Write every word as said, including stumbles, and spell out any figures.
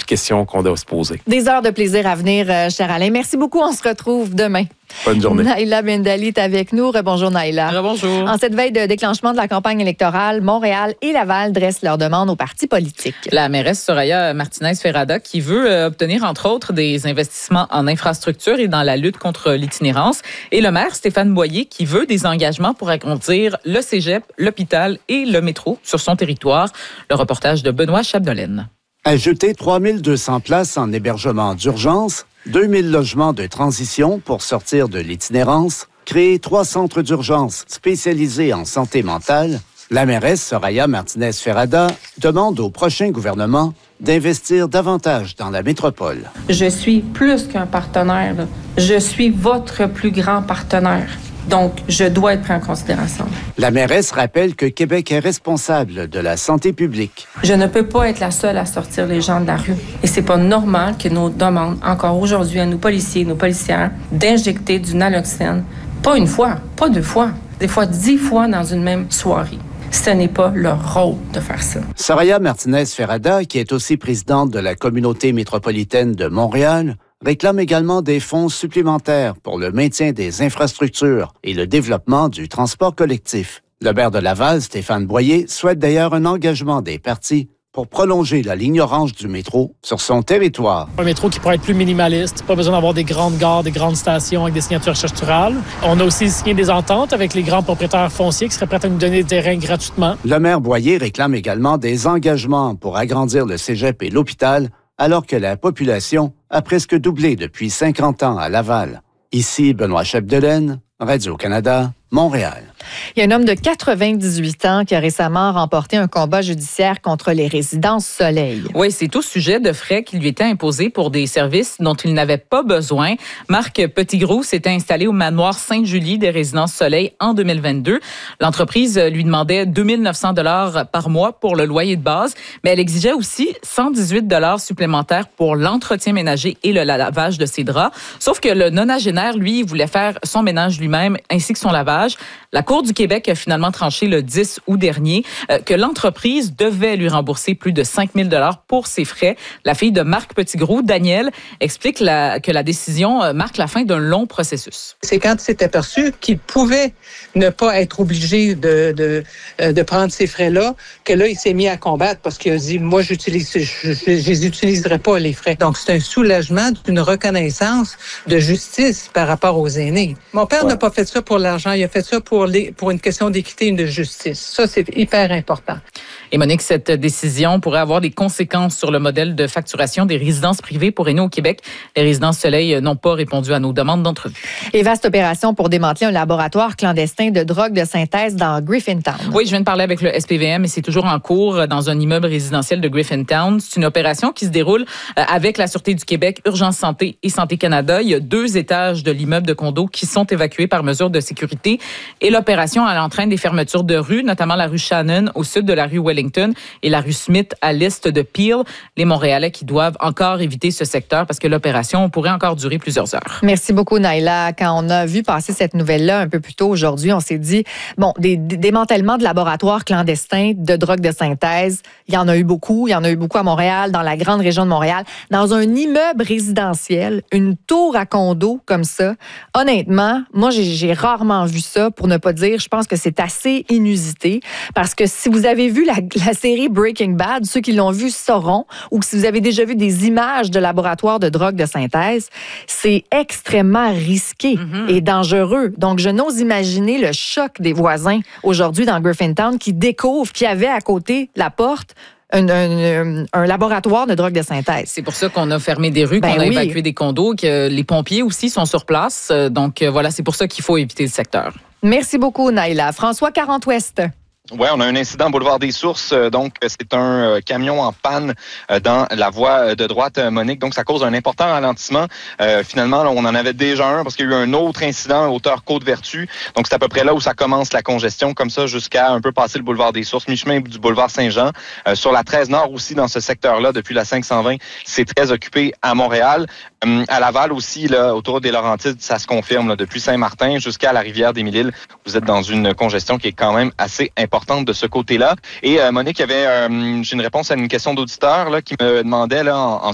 questions qu'on doit se poser. Des heures de plaisir à venir, euh, cher Alain. Merci beaucoup. On se retrouve demain. Bonne journée. Naïla Bendali est avec nous. Rebonjour, Naïla. Rebonjour. En cette veille de déclenchement de la campagne électorale, Montréal et Laval dressent leurs demandes aux partis politiques. La mairesse Soraya Martinez-Ferrada qui veut euh, obtenir, entre autres, des investissements en infrastructure et dans la lutte contre l'itinérance. Et le maire Stéphane Boyer qui veut des engagements pour agrandir le cégep, l'hôpital et le métro sur son territoire. Le reportage de Benoît Chapdelaine. Ajouter trois mille deux cents places en hébergement d'urgence, deux mille logements de transition pour sortir de l'itinérance, créer trois centres d'urgence spécialisés en santé mentale, la mairesse Soraya Martinez-Ferrada demande au prochain gouvernement d'investir davantage dans la métropole. Je suis plus qu'un partenaire, là. Je suis votre plus grand partenaire. Donc, je dois être pris en considération. La mairesse rappelle que Québec est responsable de la santé publique. Je ne peux pas être la seule à sortir les gens de la rue. Et c'est pas normal que nous demandons encore aujourd'hui à nos policiers, nos policières, d'injecter du naloxone. Pas une fois, pas deux fois, des fois dix fois dans une même soirée. Ce n'est pas leur rôle de faire ça. Soraya Martinez-Ferrada, qui est aussi présidente de la communauté métropolitaine de Montréal, réclame également des fonds supplémentaires pour le maintien des infrastructures et le développement du transport collectif. Le maire de Laval, Stéphane Boyer, souhaite d'ailleurs un engagement des partis pour prolonger la ligne orange du métro sur son territoire. Un métro qui pourrait être plus minimaliste, pas besoin d'avoir des grandes gares, des grandes stations avec des signatures architecturales. On a aussi signé des ententes avec les grands propriétaires fonciers qui seraient prêts à nous donner des terrains gratuitement. Le maire Boyer réclame également des engagements pour agrandir le cégep et l'hôpital, alors que la population a presque doublé depuis cinquante ans à Laval. Ici, Benoît Chapdelaine, Radio-Canada, Montréal. Il y a un homme de quatre-vingt-dix-huit ans qui a récemment remporté un combat judiciaire contre les résidences Soleil. Oui, c'est au sujet de frais qui lui étaient imposés pour des services dont il n'avait pas besoin. Marc Petitgrou s'était installé au manoir Sainte-Julie des résidences Soleil en deux mille vingt-deux. L'entreprise lui demandait deux mille neuf cents dollars par mois pour le loyer de base, mais elle exigeait aussi cent dix-huit dollars supplémentaires pour l'entretien ménager et le lavage de ses draps. Sauf que le nonagénaire, lui, voulait faire son ménage lui-même ainsi que son lavage. La Cour du Québec a finalement tranché le dix août dernier euh, que l'entreprise devait lui rembourser plus de cinq mille dollars pour ses frais. La fille de Marc Petitgrou, Danielle, explique la, que la décision euh, marque la fin d'un long processus. C'est quand il s'est aperçu qu'il pouvait ne pas être obligé de, de, de prendre ces frais-là que là, il s'est mis à combattre parce qu'il a dit, moi, j'utilise, je, je, je les utiliserai pas, les frais. Donc, c'est un soulagement, une reconnaissance de justice par rapport aux aînés. Mon père ouais. n'a pas fait ça pour l'argent, il a fait ça pour les, pour une question d'équité et de justice. Ça, c'est hyper important. Et Monique, cette décision pourrait avoir des conséquences sur le modèle de facturation des résidences privées pour aînés au Québec. Les résidences Soleil n'ont pas répondu à nos demandes d'entrevue. Et vaste opération pour démanteler un laboratoire clandestin de drogue de synthèse dans Griffintown. Oui, je viens de parler avec le S P V M et c'est toujours en cours dans un immeuble résidentiel de Griffintown. C'est une opération qui se déroule avec la Sûreté du Québec, Urgence Santé et Santé Canada. Il y a deux étages de l'immeuble de condo qui sont évacués par mesure de sécurité. Et l'opération, elle entraîne des fermetures de rues, notamment la rue Shannon au sud de la rue Wellington et la rue Smith à l'est de Peel. Les Montréalais qui doivent encore éviter ce secteur parce que l'opération pourrait encore durer plusieurs heures. Merci beaucoup, Naïla. Quand on a vu passer cette nouvelle-là un peu plus tôt aujourd'hui, on s'est dit, bon, des, des démantèlements de laboratoires clandestins de drogue de synthèse, il y en a eu beaucoup. Il y en a eu beaucoup à Montréal, dans la grande région de Montréal. Dans un immeuble résidentiel, une tour à condo comme ça, honnêtement, moi, j'ai, j'ai rarement vu ça, pour ne pas dire, je pense que c'est assez inusité. Parce que si vous avez vu la, la série Breaking Bad, ceux qui l'ont vu sauront, ou si vous avez déjà vu des images de laboratoires de drogue de synthèse, c'est extrêmement risqué mm-hmm. et dangereux. Donc, je n'ose imaginer le choc des voisins aujourd'hui dans Griffintown qui découvrent qu'il y avait à côté la porte Un, un, un laboratoire de drogue de synthèse. C'est pour ça qu'on a fermé des rues, ben qu'on a oui. évacué des condos, que les pompiers aussi sont sur place. Donc voilà, c'est pour ça qu'il faut éviter le secteur. Merci beaucoup, Naïla. François Quarante-Ouest. Oui, on a un incident boulevard des Sources. Donc, c'est un camion en panne dans la voie de droite, Monique. Donc, ça cause un important ralentissement. Euh, finalement, là, on en avait déjà un parce qu'il y a eu un autre incident à hauteur Côte-Vertu. Donc, c'est à peu près là où ça commence la congestion, comme ça, jusqu'à un peu passer le boulevard des Sources, mi-chemin du boulevard Saint-Jean. Euh, sur la treize Nord aussi, dans ce secteur-là, depuis la cinq cent vingt, c'est très occupé à Montréal. Euh, à Laval aussi, là, autour des Laurentides, ça se confirme, là, depuis Saint-Martin jusqu'à la rivière des Mille-Îles. Vous êtes dans une congestion qui est quand même assez importante de ce côté-là. Et euh, Monique, il y avait, euh, j'ai une réponse à une question d'auditeur là, qui me demandait là, en, en